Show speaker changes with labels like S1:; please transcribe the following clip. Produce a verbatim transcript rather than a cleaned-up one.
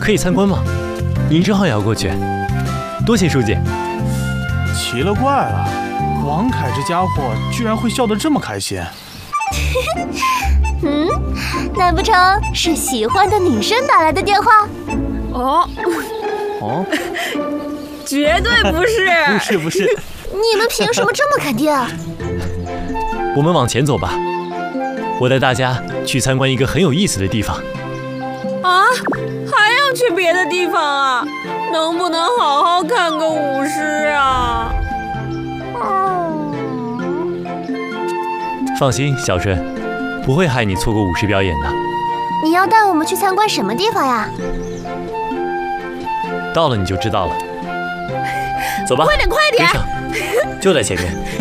S1: 可以参观吗？您正好也要过去。多谢书记。
S2: 奇了怪了，王凯这家伙居然会笑得这么开心。
S3: 嗯，难不成是喜欢的女生打来的电话？
S4: 哦
S1: 哦，
S4: 绝对不是，
S1: 不是不是。
S3: 你们凭什么这么肯定？
S1: 我们往前走吧，我带大家去参观一个很有意思的地方。
S4: 啊，还要去别的地方啊？能不能好好看个舞狮啊？
S1: 放心，小春，不会害你错过舞狮表演的。
S3: 你要带我们去参观什么地方呀？
S1: 到了你就知道了。走吧，
S4: 快点快点，
S1: 跟上，就在前面。